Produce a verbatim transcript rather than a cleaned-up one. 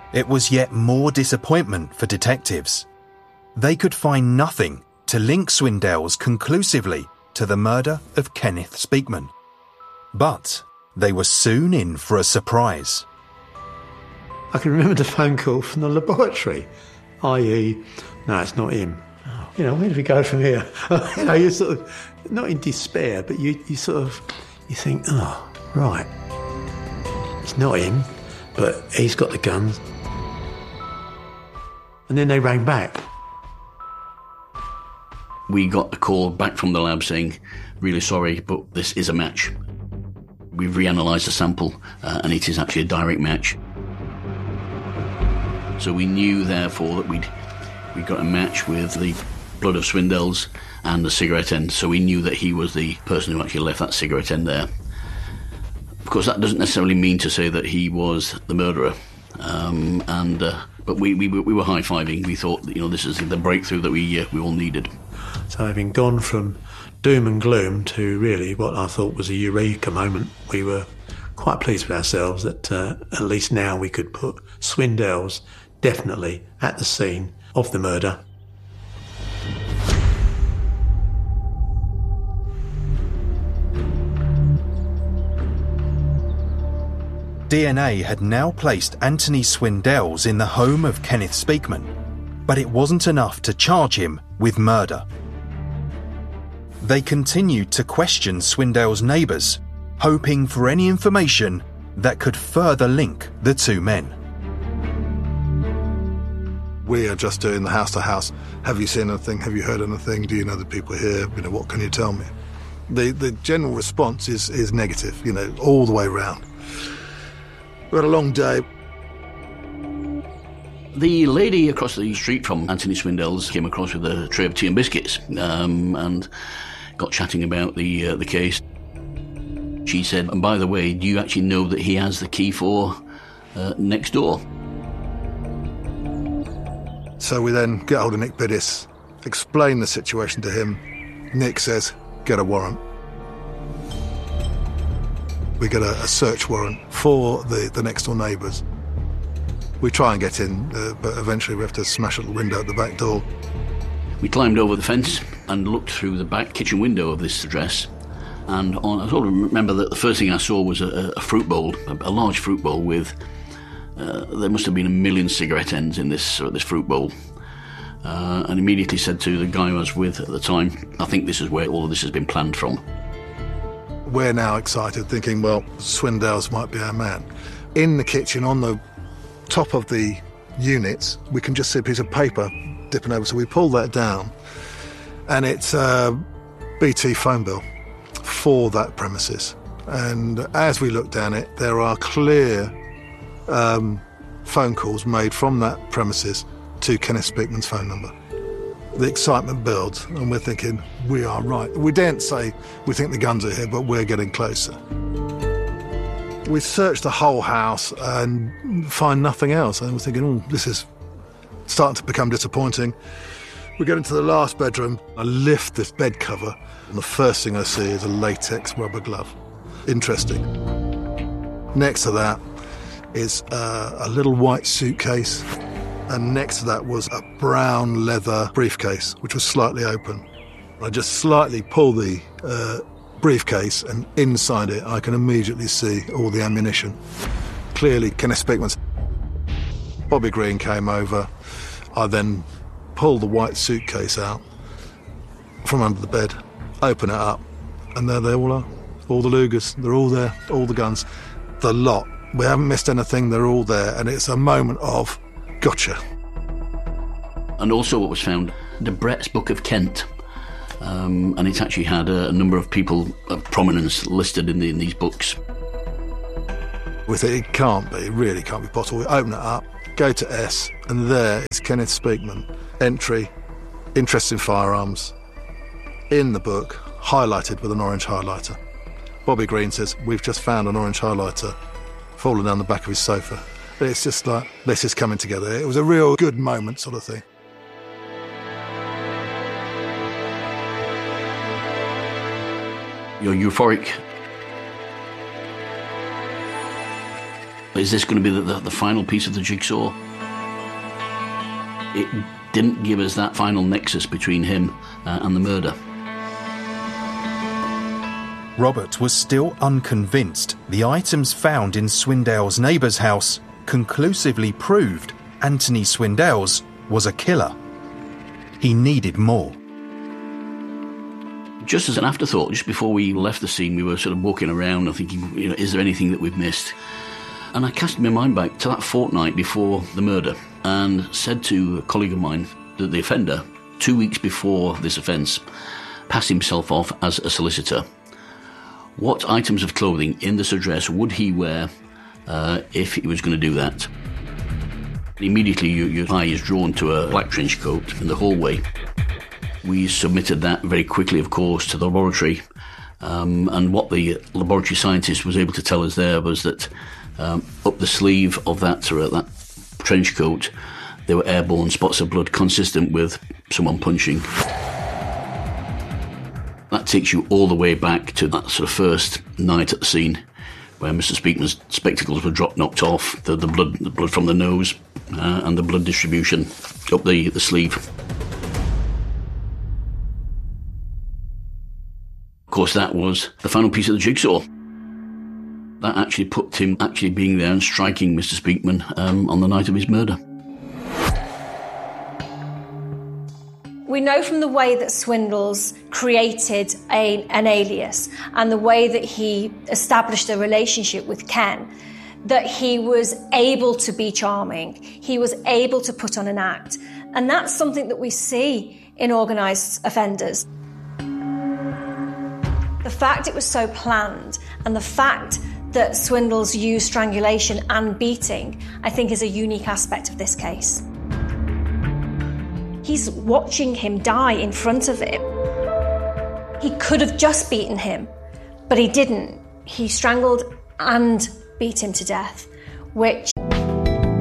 It was yet more disappointment for detectives. They could find nothing to link Swindells conclusively to the murder of Kenneth Speakman. But they were soon in for a surprise. I can remember the phone call from the laboratory, that is, no, it's not him. Oh, you know, where do we go from here? You know, you're sort of, not in despair, but you, you sort of, you think, oh, right, it's not him, but he's got the guns. And then they rang back. We got a call back from the lab saying, really sorry, but this is a match. We've reanalysed the sample, uh, and it is actually a direct match. So we knew, therefore, that we'd, we'd got a match with the blood of Swindells and the cigarette end, so we knew that he was the person who actually left that cigarette end there. Of course, that doesn't necessarily mean to say that he was the murderer, um, and uh, but we, we, we were high-fiving. We thought, you know, this is the breakthrough that we, uh, we all needed. So having gone from doom and gloom to really what I thought was a eureka moment, we were quite pleased with ourselves that uh, at least now we could put Swindells definitely at the scene of the murder. D N A had now placed Anthony Swindells in the home of Kenneth Speakman, but it wasn't enough to charge him with murder. They continued to question Swindells' neighbours, hoping for any information that could further link the two men. We are just doing the house to house. Have you seen anything? Have you heard anything? Do you know the people here? You know, what can you tell me? The the general response is is negative, you know, all the way round. We had a long day. The lady across the street from Anthony Swindells came across with a tray of tea and biscuits, um, and got chatting about the uh, the case. She said, and by the way, do you actually know that he has the key for uh, next door? So we then get hold of Nick Biddis, explain the situation to him. Nick says, get a warrant. We get a, a search warrant for the, the next door neighbours. We try and get in, uh, but eventually we have to smash a little window at the back door. We climbed over the fence and looked through the back kitchen window of this address. And on, I sort of remember that the first thing I saw was a, a fruit bowl, a, a large fruit bowl with, uh, there must have been a million cigarette ends in this uh, this fruit bowl. Uh, and immediately said to the guy I was with at the time, I think this is where all of this has been planned from. We're now excited, thinking, well, Swindells might be our man. In the kitchen, on the top of the units, we can just see a piece of paper dipping over. So we pull that down, and it's a B T phone bill for that premises. And as we look down it, there are clear um, phone calls made from that premises to Kenneth Speakman's phone number. The excitement builds, and we're thinking, we are right. We daren't say we think the guns are here, but we're getting closer. We search the whole house and find nothing else, and we're thinking, oh, this is starting to become disappointing. We get into the last bedroom, I lift this bed cover, and the first thing I see is a latex rubber glove. Interesting. Next to that is uh, a little white suitcase, and next to that was a brown leather briefcase, which was slightly open. I just slightly pull the uh, briefcase, and inside it I can immediately see all the ammunition. Clearly Kenneth Speakman's. Bobby Green came over. I then pull the white suitcase out from under the bed, open it up, and there they all are. All the Lugers, they're all there, all the guns, the lot. We haven't missed anything, they're all there, and it's a moment of gotcha. And also what was found, Debrett's Book of Kent, um, and it actually had a, a number of people of prominence listed in, the, in these books. We think it can't be, it really can't be possible. We open it up, go to S, and there is Kenneth Speakman. Entry, interest in firearms, in the book, highlighted with an orange highlighter. Bobby Green says, we've just found an orange highlighter falling down the back of his sofa. It's just like, this is coming together. It was a real good moment sort of thing. You're euphoric. Is this going to be the, the, the final piece of the jigsaw? It didn't give us that final nexus between him uh, and the murder. Robert was still unconvinced the items found in Swindell's neighbour's house conclusively proved Anthony Swindells was a killer. He needed more. Just as an afterthought, just before we left the scene, we were sort of walking around and thinking, you know, is there anything that we've missed? And I cast my mind back to that fortnight before the murder and said to a colleague of mine that the offender, two weeks before this offence, passed himself off as a solicitor. What items of clothing in this address would he wear uh, if he was going to do that? Immediately your, your eye is drawn to a black trench coat in the hallway. We submitted that very quickly, of course, to the laboratory. Um, and what the laboratory scientist was able to tell us there was that um, up the sleeve of that, uh, that trench coat, there were airborne spots of blood consistent with someone punching. That takes you all the way back to that sort of first night at the scene where Mister Speakman's spectacles were dropped, knocked off, the, the blood the blood from the nose uh, and the blood distribution up the, the sleeve. Of course, that was the final piece of the jigsaw. That actually put him actually being there and striking Mister Speakman um, on the night of his murder. We know from the way that Swindells created a, an alias and the way that he established a relationship with Ken, that he was able to be charming, he was able to put on an act. And that's something that we see in organised offenders. The fact it was so planned and the fact that Swindells used strangulation and beating, I think is a unique aspect of this case. He's watching him die in front of him. He could have just beaten him, but he didn't. He strangled and beat him to death, which